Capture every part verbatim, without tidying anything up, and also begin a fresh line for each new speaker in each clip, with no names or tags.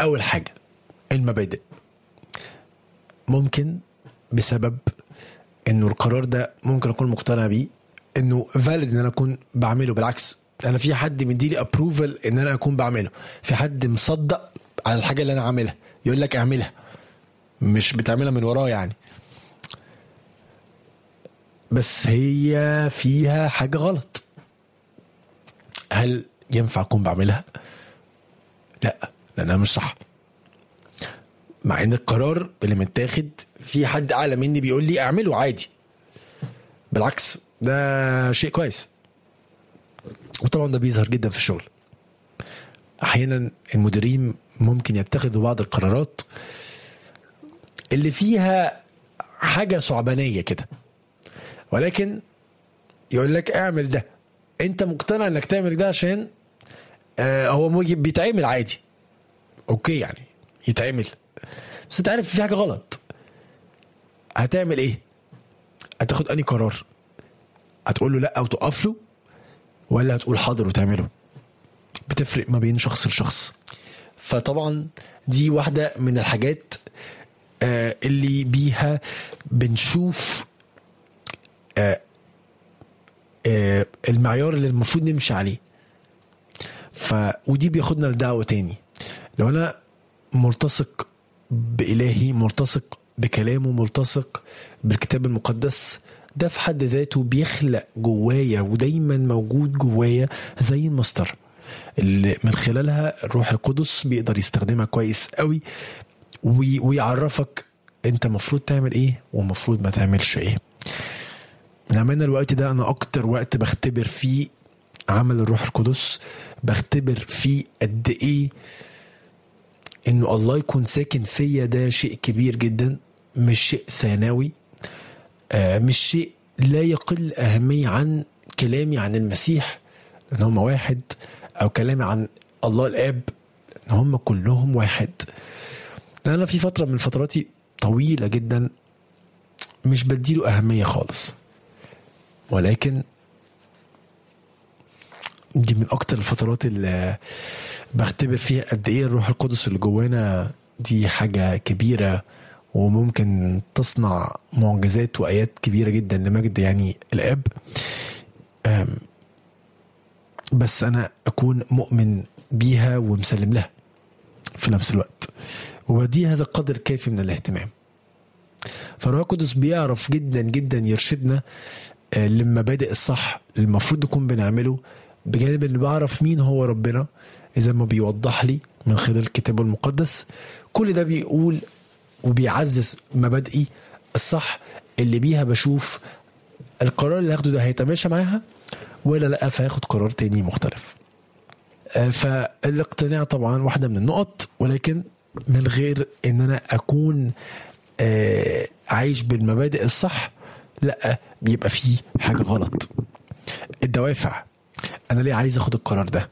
اول حاجه المبادئ. ممكن بسبب انه القرار ده ممكن اكون مقتنع بيه انه فاليد ان انا اكون بعمله، بالعكس انا في حد مديلي ابروفل ان انا اكون بعمله، في حد مصدق على الحاجه اللي انا عاملها يقول لك اعملها، مش بتعملها من وراه يعني. بس هي فيها حاجه غلط. هل ينفع اكون بعملها؟ لا، لانها مش صح. مع ان القرار اللي متاخد في حد اعلى مني بيقول لي اعمله عادي، بالعكس ده شيء كويس. وطبعا ده بيظهر جدا في الشغل. احيانا المديرين ممكن يتخذوا بعض القرارات اللي فيها حاجة صعبانية كده، ولكن يقول لك اعمل ده، انت مقتنع انك تعمل ده عشان آه هو بيتعمل عادي، اوكي يعني يتعمل، بس انت عارف في حاجة غلط. هتعمل ايه؟ هتاخد اني قرار؟ هتقول له لا او تقف له، ولا هتقول حاضر وتعمله؟ بتفرق ما بين شخص لشخص. فطبعا دي واحدة من الحاجات آه اللي بيها بنشوف آه آه المعيار اللي المفروض نمشي عليه. ف ودي بياخدنا لدعوة تاني. لو انا ملتصق بإلهي، ملتصق بكلامه، ملتصق بالكتاب المقدس، ده في حد ذاته بيخلق جوايا ودايما موجود جوايا زي المسطرة اللي من خلالها الروح القدس بيقدر يستخدمها كويس قوي ويعرفك انت مفروض تعمل ايه ومفروض ما تعملش ايه. نعملنا الوقت ده انا اكتر وقت بختبر فيه عمل الروح القدس، بختبر فيه قد ايه انه الله يكون ساكن فيا. ده شيء كبير جدا، مش شيء ثانوي، آه مش شيء لا يقل أهمية عن كلامي عن المسيح ان هم واحد، او كلامي عن الله الآب ان هم كلهم واحد. انا في فترة من فتراتي طويلة جدا مش بديله أهمية خالص، ولكن دي من اكتر الفترات اللي بختبر فيها قد ايه الروح القدس اللي جوانا دي حاجة كبيرة، وممكن تصنع معجزات وآيات كبيرة جدا لمجد يعني الآب. بس أنا أكون مؤمن بيها ومسلم لها في نفس الوقت، وبدي هذا القدر كافي من الاهتمام. فالروح القدس بيعرف جدا جدا يرشدنا للمبادئ الصح اللي المفروض نكون بنعمله، بجانب اللي بعرف مين هو ربنا إذا ما بيوضح لي من خلال الكتاب المقدس. كل ده بيقول وبيعزز مبادئي الصح اللي بيها بشوف القرار اللي هاخده ده هيتماشى معاها ولا لا، فياخد قرار تاني مختلف. فالاقتناع طبعا واحدة من النقط، ولكن من غير ان انا اكون عايش بالمبادئ الصح لا، بيبقى فيه حاجة غلط. الدوافع، انا ليه عايز اخد القرار ده؟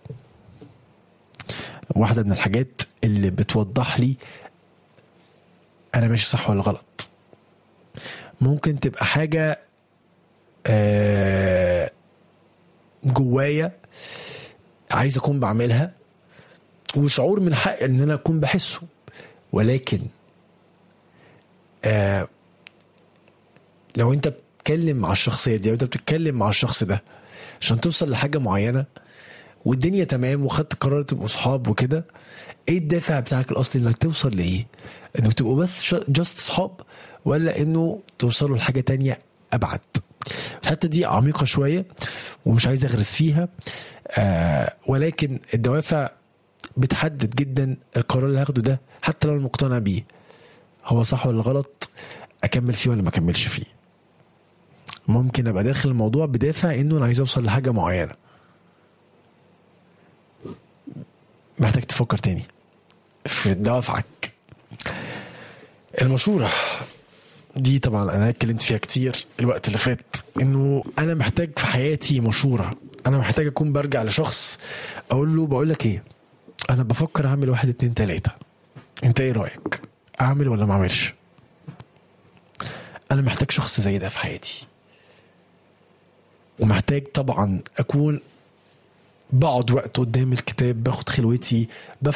واحدة من الحاجات اللي بتوضح لي انا ماشي صح ولا غلط. ممكن تبقى حاجة آه جوايا عايز اكون بعملها، وشعور من حق ان انا اكون بحسه، ولكن آه لو انت بتتكلم مع الشخصية دي، لو انت بتتكلم مع الشخص ده عشان توصل لحاجة معينة والدنيا تمام وخدت قرار تبقوا صحاب وكده، ايه الدافع بتاعك الاصلي انك توصل لايه؟ انك تبقوا بس جاست صحاب، ولا انه توصلوا لحاجة تانية ابعد؟ الحتة دي عميقة شوية ومش عايز اغرس فيها، آه ولكن الدوافع بتحدد جدا القرار اللي هاخده ده، حتى لو المقتنع بيه هو صح ولا غلط، اكمل فيه ولا ما اكملش فيه. ممكن ابقى داخل الموضوع بدافع انه انا عايز اوصل لحاجة معينة، محتاج تفكر تاني في دوافعك. المشورة دي طبعا انا اتكلمت فيها كتير الوقت اللي فات، انه انا محتاج في حياتي مشورة. انا محتاج اكون برجع لشخص اقول له بقول لك ايه، انا بفكر اعمل واحد اتنين تلاتة، انت ايه رأيك؟ اعمل ولا ما اعملش؟ انا محتاج شخص زي ده في حياتي، ومحتاج طبعا اكون بقعد وقت قدام الكتاب، باخد خلوتي،